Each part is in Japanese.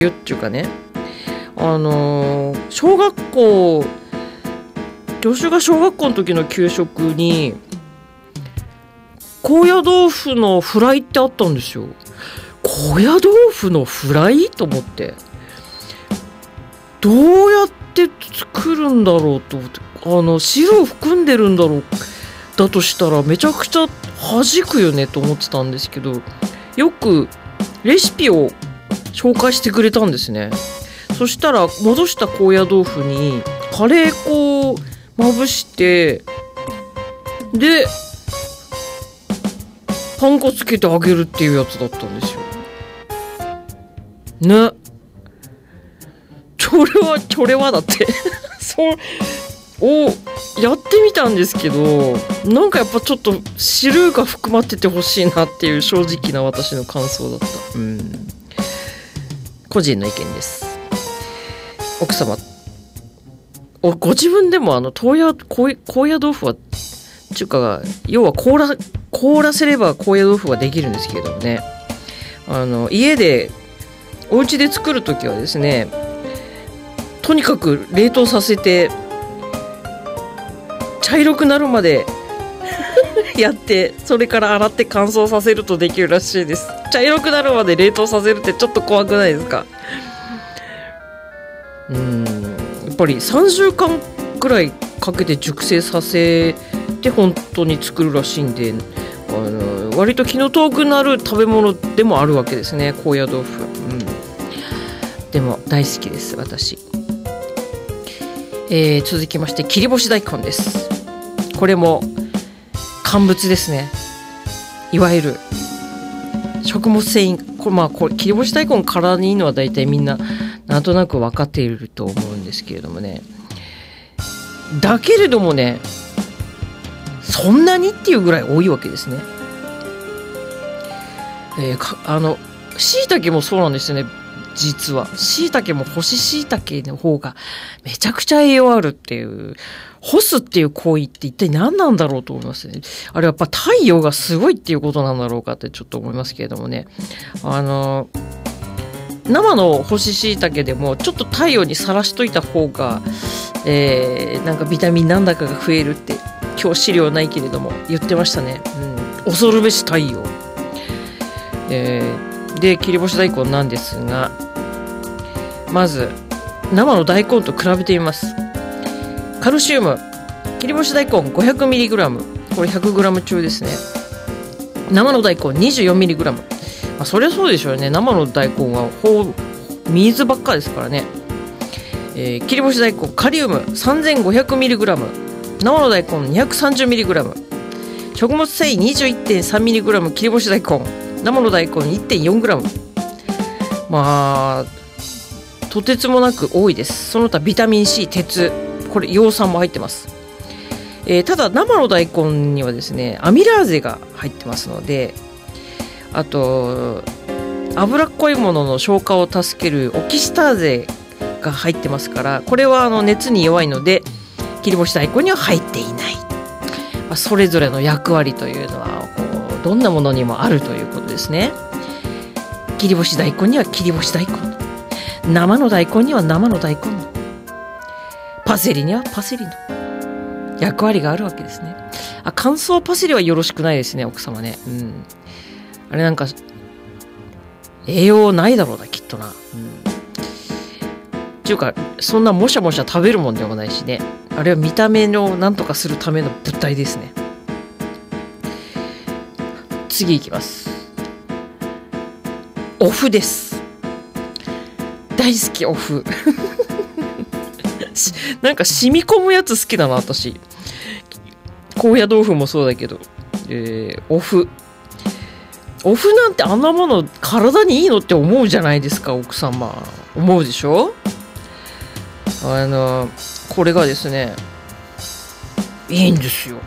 っていうかね、小学校、助手が小学校の時の給食に高野豆腐のフライってあったんですよ。高野豆腐のフライと思って、どうやって作るんだろうと思って、汁を含んでるんだろう、だとしたらめちゃくちゃ弾くよねと思ってたんですけど、よくレシピを紹介してくれたんですね。そしたら戻した高野豆腐にカレー粉をまぶして、でパン粉つけて揚げるっていうやつだったんですよね。それはだってそうやってみたんですけど、なんかやっぱちょっと汁が含まっててほしいなっていう正直な私の感想だった。個人の意見です。奥様、ご自分でも高野豆腐はっていうか、要は凍らせれば高野豆腐ができるんですけれどもね、家でお家で作るときはですね、とにかく冷凍させて茶色くなるまでやって、それから洗って乾燥させるとできるらしいです。茶色くなるまで冷凍させるってちょっと怖くないですか？やっぱり3週間くらいかけて熟成させて本当に作るらしいんで、割と気の遠くなる食べ物でもあるわけですね、高野豆腐。でも大好きです私。続きまして切り干し大根です。これも乾物ですね。いわゆる食物繊維、これ切り干し大根体にいいのは大体みんななんとなく分かっていると思うんですけれどもね、だけれどもね、そんなにっていうぐらい多いわけですね。椎茸もそうなんですよね。実は椎茸も干し椎茸の方がめちゃくちゃ栄養あるっていう、干すっていう行為って一体何なんだろうと思いますね。あれやっぱ太陽がすごいっていうことなんだろうかってちょっと思いますけれどもね、生の干し椎茸でもちょっと太陽にさらしといた方が、なんかビタミンなんだかが増えるって今日資料ないけれども言ってましたね。恐るべし太陽。で切り干し大根なんですが、まず生の大根と比べてみます。カルシウム、切り干し大根 500mg、 これ 100g 中ですね。生の大根 24mg、そりゃそうでしょうね。生の大根は水ばっかですからね。切り干し大根カリウム 3500mg、 生の大根 230mg、 食物繊維 21.3mg、 切り干し大根、生の大根 1.4g、 とてつもなく多いです。その他ビタミン C、 鉄、これ葉酸も入ってます。ただ生の大根にはですねアミラーゼが入ってますので、あと脂っこいものの消化を助けるオキシターゼが入ってますから、これは熱に弱いので切り干し大根には入っていない。それぞれの役割というのはどんなものにもあるということですね。切り干し大根には切り干し大根の、生の大根には生の大根の、パセリにはパセリの役割があるわけですね。乾燥パセリはよろしくないですね、奥様ね。あれなんか栄養ないだろうな、きっとな。っていうかそんなもしゃもしゃ食べるもんでもないしね。あれは見た目のなんとかするための物体ですね。次いきます。お麩です。大好きお麩なんか染み込むやつ好きだな私。高野豆腐もそうだけど、お麩なんてあんなもの体にいいのって思うじゃないですか、奥様。思うでしょ。これがですねいいんですよ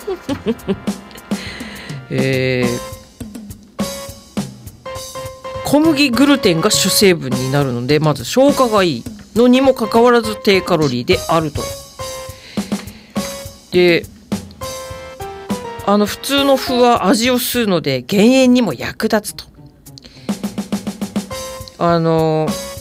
小麦グルテンが主成分になるので、まず消化がいいのにもかかわらず低カロリーであると。で普通の麩は味を吸うので減塩にも役立つと。